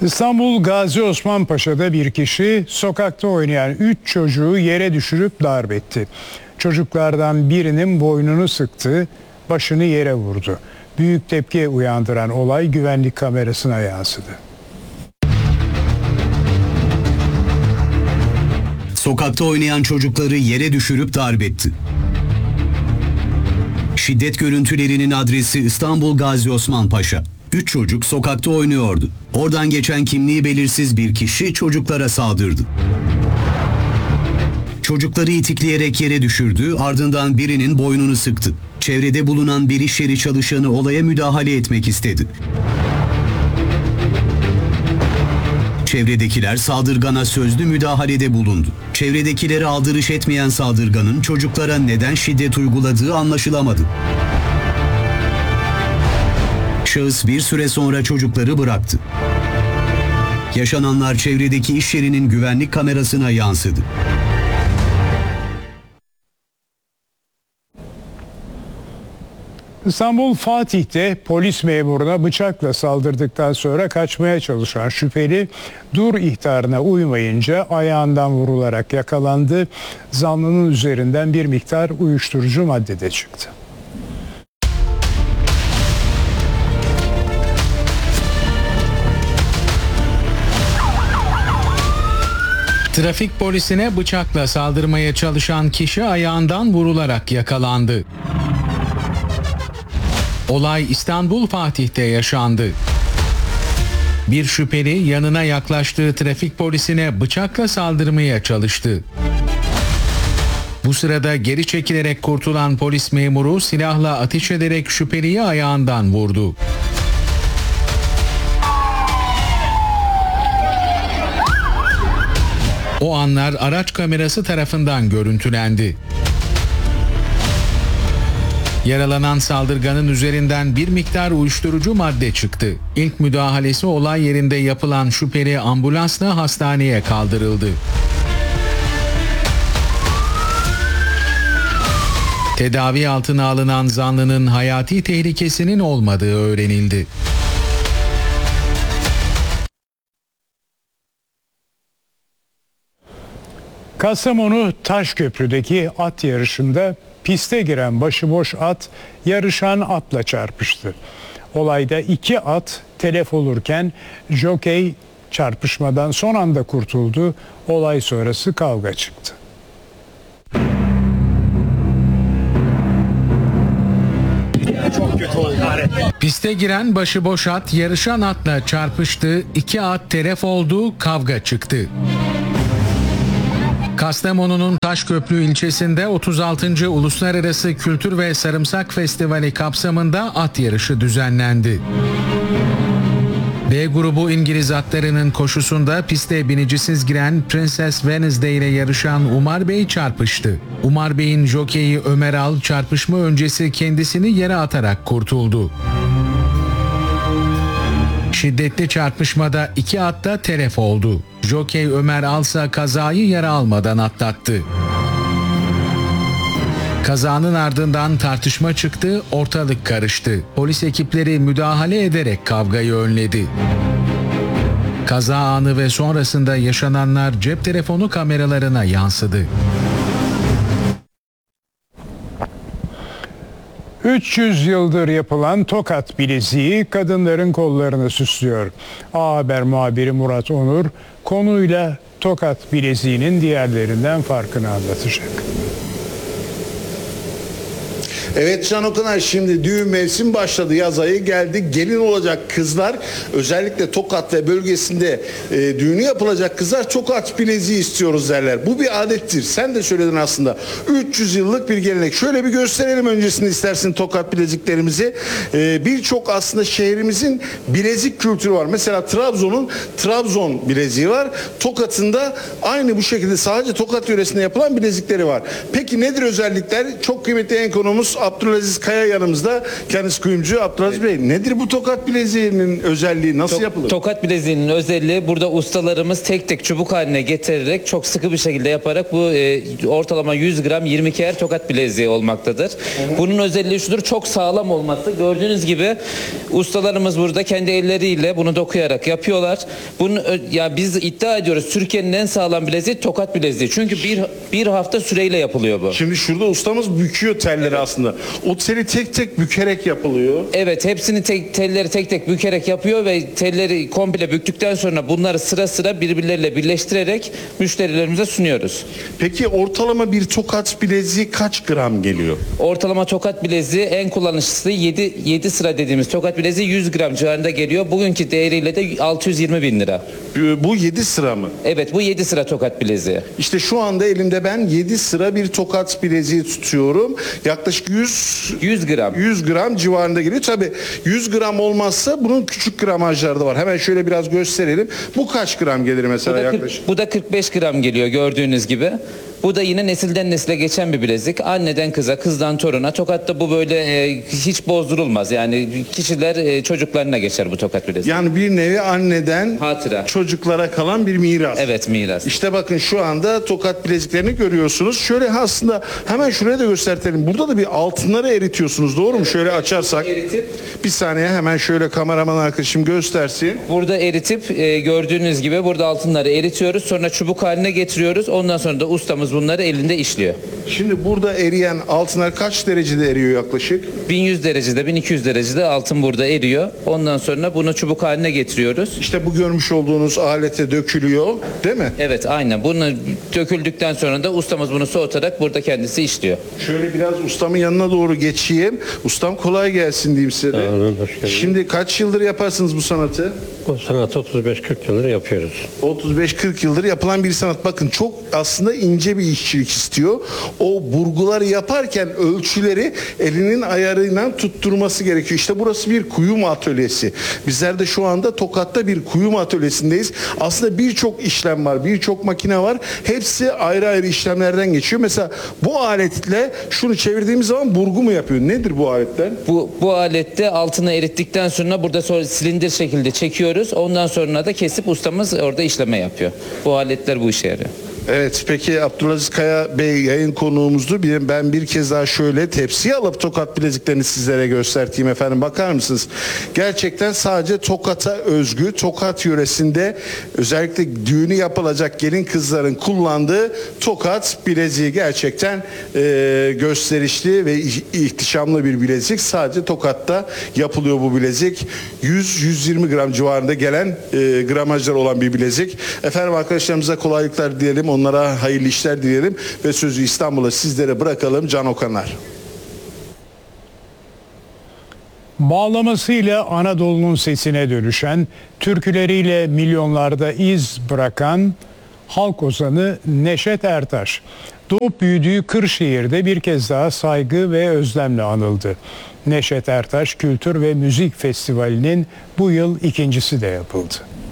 İstanbul Gazi Osman Paşa'da bir kişi sokakta oynayan 3 çocuğu yere düşürüp darp etti. Çocuklardan birinin boynunu sıktı, başını yere vurdu. Büyük tepki uyandıran olay güvenlik kamerasına yansıdı. Sokakta oynayan çocukları yere düşürüp darp etti. Şiddet görüntülerinin adresi İstanbul Gazi Osman Paşa. 3 çocuk sokakta oynuyordu. Oradan geçen kimliği belirsiz bir kişi çocuklara saldırdı. Çocukları itikleyerek yere düşürdü, ardından birinin boynunu sıktı. Çevrede bulunan bir iş yeri çalışanı olaya müdahale etmek istedi. Çevredekiler saldırgana sözlü müdahalede bulundu. Çevredekileri aldırış etmeyen saldırganın çocuklara neden şiddet uyguladığı anlaşılamadı. Şahıs bir süre sonra çocukları bıraktı. Yaşananlar çevredeki iş yerinin güvenlik kamerasına yansıdı. İstanbul Fatih'te polis memuruna bıçakla saldırdıktan sonra kaçmaya çalışan şüpheli dur ihtarına uymayınca ayağından vurularak yakalandı. Zanlının üzerinden bir miktar uyuşturucu madde de çıktı. Trafik polisine bıçakla saldırmaya çalışan kişi ayağından vurularak yakalandı. Olay İstanbul Fatih'te yaşandı. Bir şüpheli yanına yaklaştığı trafik polisine bıçakla saldırmaya çalıştı. Bu sırada geri çekilerek kurtulan polis memuru silahla ateş ederek şüpheliyi ayağından vurdu. O anlar araç kamerası tarafından görüntülendi. Yaralanan saldırganın üzerinden bir miktar uyuşturucu madde çıktı. İlk müdahalesi olay yerinde yapılan şüpheli ambulansla hastaneye kaldırıldı. Tedavi altına alınan zanlının hayati tehlikesinin olmadığı öğrenildi. Kastamonu Taşköprü'deki at yarışında piste giren başıboş at yarışan atla çarpıştı. Olayda 2 at telef olurken jokey çarpışmadan son anda kurtuldu. Olay sonrası kavga çıktı. Çok kötü oldu. Piste giren başıboş at yarışan atla çarpıştı. 2 at telef oldu, kavga çıktı. Kastamonu'nun Taşköprü ilçesinde 36. Uluslararası Kültür ve Sarımsak Festivali kapsamında at yarışı düzenlendi. B grubu İngiliz atlarının koşusunda piste binicisiz giren Princess Wednesday ile yarışan Umar Bey çarpıştı. Umar Bey'in jokeyi Ömer Al çarpışma öncesi kendisini yere atarak kurtuldu. Şiddetli çarpışmada 2 at da telef oldu. Jokey Ömer Alsa kazayı yara almadan atlattı. Kazanın ardından tartışma çıktı, ortalık karıştı. Polis ekipleri müdahale ederek kavgayı önledi. Kaza anı ve sonrasında yaşananlar cep telefonu kameralarına yansıdı. 300 yıldır yapılan tokat bileziği kadınların kollarını süslüyor. A Haber muhabiri Murat Onur konuyla tokat bileziğinin diğerlerinden farkını anlatacak. Evet Can Okaner, şimdi düğün mevsim başladı, yaz ayı geldi. Gelin olacak kızlar, özellikle Tokat ve bölgesinde düğünü yapılacak kızlar tokat bileziği istiyoruz derler. Bu bir adettir. Sen de söyledin aslında. 300 yıllık bir gelenek. Şöyle bir gösterelim öncesinde istersin tokat bileziklerimizi. Birçok aslında şehrimizin bilezik kültürü var. Mesela Trabzon'un Trabzon bileziği var. Tokat'ın da aynı bu şekilde sadece Tokat yöresinde yapılan bilezikleri var. Peki nedir özellikler? Çok kıymetli en konuğumuz Abdülaziz Kaya yanımızda. Kendisi kuyumcu. Abdülaziz Bey, nedir bu tokat bileziğinin özelliği? Nasıl yapılır? Tokat bileziğinin özelliği, burada ustalarımız tek tek çubuk haline getirerek çok sıkı bir şekilde yaparak bu ortalama 100 gram 22'er tokat bileziği olmaktadır. Bunun özelliği şudur: çok sağlam olması. Gördüğünüz gibi ustalarımız burada kendi elleriyle bunu dokuyarak yapıyorlar. Bunu ya biz iddia ediyoruz, Türkiye'nin en sağlam bileziği tokat bileziği. Çünkü bir hafta süreyle yapılıyor bu. Şimdi şurada ustamız büküyor telleri aslında. O teli tek tek bükerek yapılıyor. Evet, hepsini telleri tek tek bükerek yapıyor ve telleri komple büktükten sonra bunları sıra sıra birbirleriyle birleştirerek müşterilerimize sunuyoruz. Peki ortalama bir tokat bileziği kaç gram geliyor? Ortalama tokat bileziği en kullanışlısı 7 sıra dediğimiz tokat bileziği 100 gram civarında geliyor. Bugünkü değeriyle de 620 bin lira. Bu 7 sıra mı? Evet, bu 7 sıra tokat bileziği. İşte şu anda elimde ben 7 sıra bir tokat bileziği tutuyorum. Yaklaşık 100 gram. 100 gram civarında geliyor. Tabii 100 gram olmazsa bunun küçük gramajları da var. Hemen şöyle biraz gösterelim. Bu kaç gram gelir mesela yaklaşık? Bu da 45 gram geliyor gördüğünüz gibi. Bu da yine nesilden nesile geçen bir bilezik. Anneden kıza, kızdan toruna. Tokatta bu böyle hiç bozdurulmaz. Yani kişiler çocuklarına geçer bu tokat bileziği. Yani bir nevi anneden Hatıra. çocuklara kalan bir miras. Evet, miras. İşte bakın şu anda tokat bileziklerini görüyorsunuz. Şöyle aslında hemen şuraya da göstertelim. Burada da bir altınları eritiyorsunuz, doğru mu? Şöyle açarsak. Eritip, Bir saniye, hemen şöyle kameraman arkadaşım göstersin. burada eritip gördüğünüz gibi burada altınları eritiyoruz. Sonra çubuk haline getiriyoruz. Ondan sonra da ustamız bunları elinde işliyor. Şimdi burada eriyen altınlar kaç derecede eriyor yaklaşık? 1100 derecede, 1200 derecede altın burada eriyor. Ondan sonra bunu çubuk haline getiriyoruz. İşte bu görmüş olduğunuz alete dökülüyor, değil mi? Evet, aynen. Bunu döküldükten sonra da ustamız bunu soğutarak burada kendisi işliyor. Şöyle biraz ustamın yanına doğru geçeyim. Ustam kolay gelsin diyeyim size de. Sağ olun, hoş geldiniz. Şimdi kaç yıldır yaparsınız bu sanatı? Bu sanatı 35-40 yıldır yapıyoruz. 35-40 yıldır yapılan bir sanat. Bakın çok aslında ince bir işçilik istiyor. O burguları yaparken ölçüleri elinin ayarıyla tutturması gerekiyor. İşte burası bir kuyum atölyesi. Bizler de şu anda Tokat'ta bir kuyum atölyesindeyiz. Aslında birçok işlem var, birçok makine var. Hepsi ayrı ayrı işlemlerden geçiyor. Mesela bu aletle şunu çevirdiğimiz zaman burgu mu yapıyor? Nedir bu aletler? Bu alette altını erittikten sonra burada sonra silindir şekilde çekiyoruz. Ondan sonra da kesip ustamız orada işleme yapıyor. Bu aletler bu işe yarıyor. Evet, peki Abdülaziz Kaya Bey yayın konuğumuzdu. Ben bir kez daha şöyle tepsiye alıp tokat bileziklerini sizlere göstereyim efendim. Bakar mısınız? Gerçekten sadece Tokat'a özgü, Tokat yöresinde özellikle düğünü yapılacak gelin kızların kullandığı tokat bileziği gerçekten gösterişli ve ihtişamlı bir bilezik. Sadece Tokat'ta yapılıyor bu bilezik. 100-120 gram civarında gelen gramajlar olan bir bilezik. Efendim arkadaşlarımıza kolaylıklar diyelim. Onlara hayırlı işler dileyelim ve sözü İstanbul'a sizlere bırakalım. Can Okanar. Bağlamasıyla Anadolu'nun sesine dönüşen, türküleriyle milyonlarda iz bırakan halk ozanı Neşet Ertaş. Doğup büyüdüğü Kırşehir'de bir kez daha saygı ve özlemle anıldı. Neşet Ertaş Kültür ve Müzik Festivali'nin bu yıl ikincisi de yapıldı.